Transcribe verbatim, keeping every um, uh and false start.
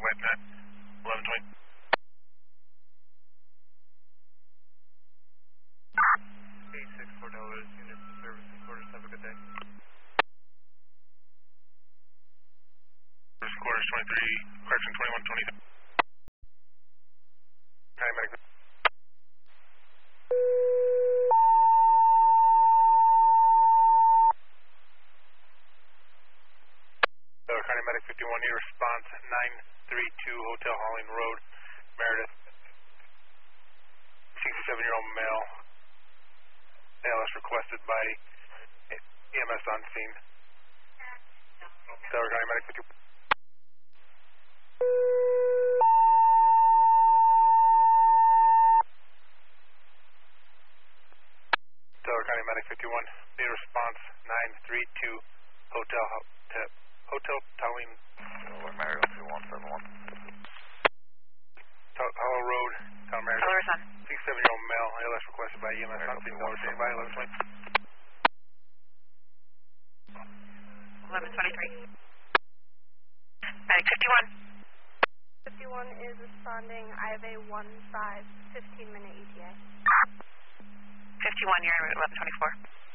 Mike Matt, eleven twenty. eight six four dollars, units in service and quarters, have a good day. First quarters twenty-three, correction twenty-one twenty. County Medic. Delaware County Medic fifty-one, need response nine three two Hotel Holling Road, Meredith. sixty-seven-year-old male. A L S requested by E M S on scene. Delaware County Medic fifty-one. Delaware County Medic fifty-one, need response nine three two Hotel Hotel Towing. Delaware Marriott two one seven one. Hollow Road, Town Meredith. Delaware Sun. sixty-seven-year-old male. A L S requested by E M S on scene. Delaware State by eleven twenty. eleven twenty-three. Medic fifty-one. fifty-one is responding. I have a one five fifteen minute E T A. fifty-one, you're at eleven twenty-four.